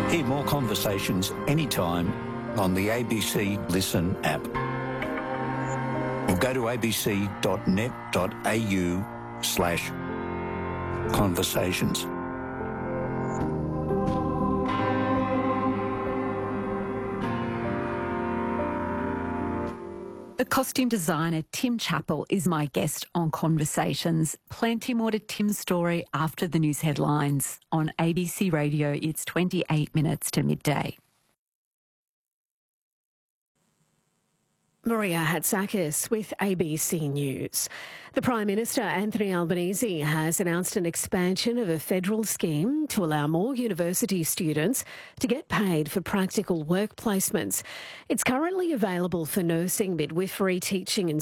Hear more conversations anytime on the ABC Listen app. Or go to abc.net.au/conversations. The costume designer Tim Chappell is my guest on Conversations. Plenty more to Tim's story after the news headlines. On ABC Radio, it's 28 minutes to midday. Maria Hatzakis with ABC News. The Prime Minister, Anthony Albanese, has announced an expansion of a federal scheme to allow more university students to get paid for practical work placements. It's currently available for nursing, midwifery, teaching and